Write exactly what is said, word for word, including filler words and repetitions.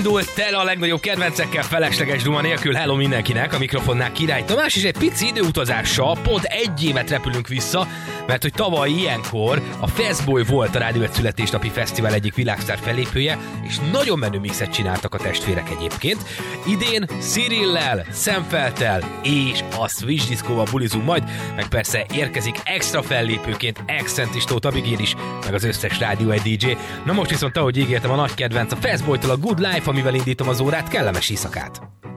Indult el a legnagyobb kedvencekkel felesleges duma nélkül. Hello mindenkinek, a mikrofonnál Király Tamás, és egy pici időutazással pont egy évet repülünk vissza, mert hogy tavaly ilyenkor a Fastboy volt a Rádió egy születésnapi fesztivál egyik világsztár fellépője, és nagyon menő mixet csináltak a testvérek egyébként. Idén Cyrillel, Szemfeltel és a Switch Disco-val bulizunk majd, meg persze érkezik extra fellépőként Accent és Tóth Abigail is, meg az összes Rádió egy dé dzsé. Na most viszont, ahogy ígértem, a nagy kedvenc a Fastboytól a Good Life, amivel indítom az órát, kellemes éjszakát!